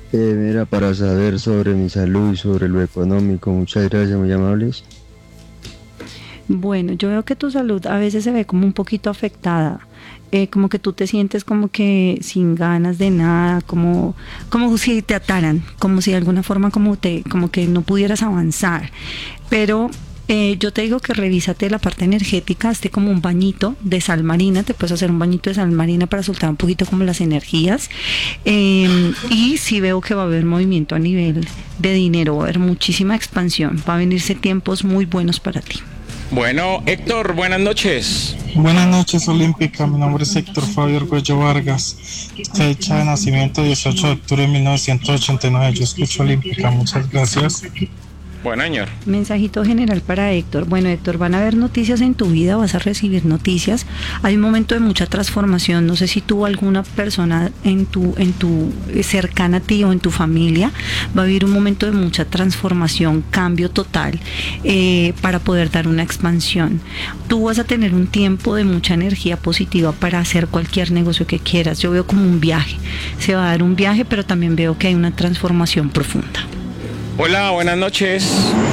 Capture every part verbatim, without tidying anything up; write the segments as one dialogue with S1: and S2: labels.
S1: Eh, mira, para saber sobre mi salud y sobre lo económico, muchas gracias, muy amables.
S2: Bueno, yo veo que tu salud a veces se ve como un poquito afectada, eh, como que tú te sientes como que sin ganas de nada, como, como si te ataran, como si de alguna forma como te, como que no pudieras avanzar. Pero eh, yo te digo que revísate la parte energética, hazte como un bañito de sal marina, te puedes hacer un bañito de sal marina para soltar un poquito como las energías. Eh, y sí veo que va a haber movimiento a nivel de dinero, va a haber muchísima expansión, va a venirse tiempos muy buenos para ti.
S3: Bueno, Héctor, buenas noches.
S4: Buenas noches, Olímpica. Mi nombre es Héctor Fabio Arguello Vargas. Fecha de nacimiento dieciocho de octubre de mil novecientos ochenta y nueve. Yo escucho Olímpica. Muchas gracias.
S3: Buen año.
S2: Mensajito general para Héctor. Bueno, Héctor, van a haber noticias en tu vida, vas a recibir noticias. Hay un momento de mucha transformación. No sé si tú, alguna persona en tu, en tu cercana a ti o en tu familia, va a vivir un momento de mucha transformación, cambio total, eh, para poder dar una expansión. Tú vas a tener un tiempo de mucha energía positiva para hacer cualquier negocio que quieras. Yo veo como un viaje. Se va a dar un viaje, pero también veo que hay una transformación profunda.
S3: Hola, buenas noches.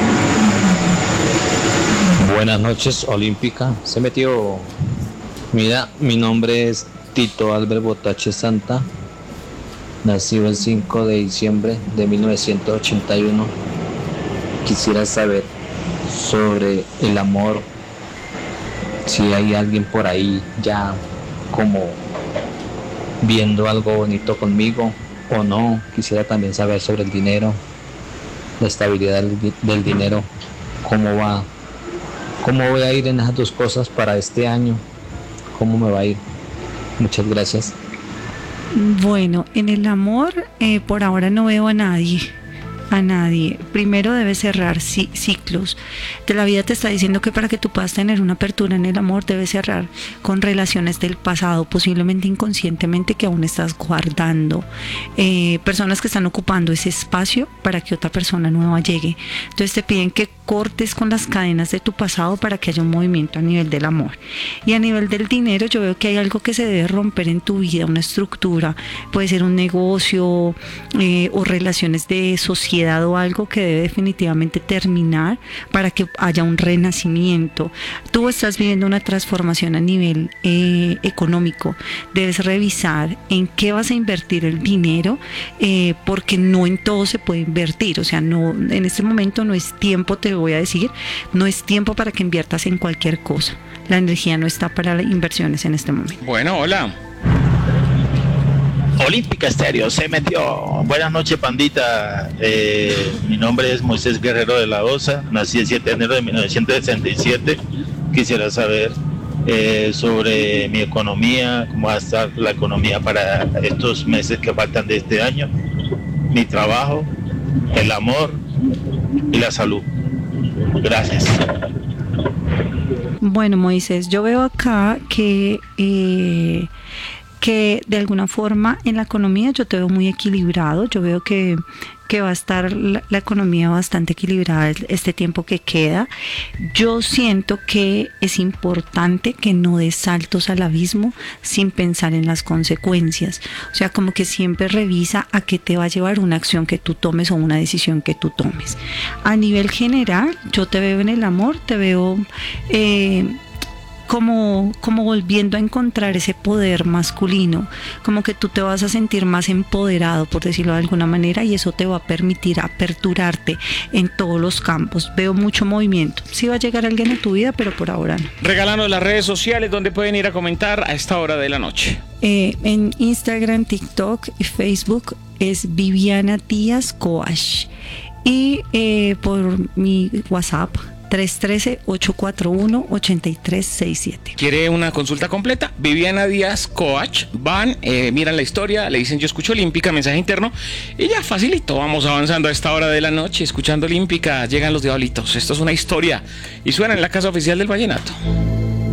S5: Buenas noches, Olímpica. Se metió. Mira, mi nombre es Tito Albert Botache Santa. Nacido el cinco de diciembre de mil novecientos ochenta y uno. Quisiera saber sobre el amor. Si hay alguien por ahí ya como viendo algo bonito conmigo o no. Quisiera también saber sobre el dinero. La estabilidad del, del dinero, cómo va, cómo voy a ir en esas dos cosas para este año, cómo me va a ir. Muchas gracias.
S2: Bueno, en el amor, eh, por ahora no veo a nadie. A nadie. Primero debes cerrar ci- ciclos. De la vida te está diciendo que para que tú puedas tener una apertura en el amor debes cerrar con relaciones del pasado, posiblemente inconscientemente, que aún estás guardando. Eh, personas que están ocupando ese espacio para que otra persona nueva llegue. Entonces te piden que cortes con las cadenas de tu pasado para que haya un movimiento a nivel del amor. Y a nivel del dinero, yo veo que hay algo que se debe romper en tu vida, una estructura. Puede ser un negocio, eh, o relaciones de sociedad, o algo que debe definitivamente terminar para que haya un renacimiento. Tú estás viviendo una transformación a nivel eh, económico. Debes revisar en qué vas a invertir el dinero, eh, porque no en todo se puede invertir. O sea, no, en este momento no es tiempo, te voy a decir, no es tiempo para que inviertas en cualquier cosa. La energía no está para inversiones en este momento.
S3: Bueno, hola.
S6: Olímpica Estéreo se metió. Buenas noches, pandita. Eh, mi nombre es Moisés Guerrero de la Osa. Nací el siete de enero de mil novecientos sesenta y siete. Quisiera saber eh, sobre mi economía, cómo va a estar la economía para estos meses que faltan de este año, mi trabajo, el amor y la salud. Gracias.
S2: Bueno, Moisés, yo veo acá que eh, que de alguna forma en la economía yo te veo muy equilibrado. Yo veo que, que va a estar la, la economía bastante equilibrada este tiempo que queda. Yo siento que es importante que no des saltos al abismo sin pensar en las consecuencias. O sea, como que siempre revisa a qué te va a llevar una acción que tú tomes o una decisión que tú tomes. A nivel general, yo te veo en el amor, te veo eh, como, como volviendo a encontrar ese poder masculino, como que tú te vas a sentir más empoderado, por decirlo de alguna manera, y eso te va a permitir aperturarte en todos los campos. Veo mucho movimiento. Sí va a llegar alguien a tu vida, pero por ahora no.
S3: Regalando las redes sociales donde pueden ir a comentar a esta hora de la noche.
S2: Eh, en Instagram, TikTok y Facebook es Viviana Díaz Coach. Y eh, por mi WhatsApp tres uno tres, ocho cuatro uno, ocho tres seis siete.
S3: ¿Quiere una consulta completa? Viviana Díaz Coach. Van, eh, miran la historia, le dicen yo escucho Olímpica, mensaje interno, y ya facilito. Vamos avanzando a esta hora de la noche, escuchando Olímpica. Llegan los diablitos. Esto es una historia y suena en la casa oficial del Vallenato.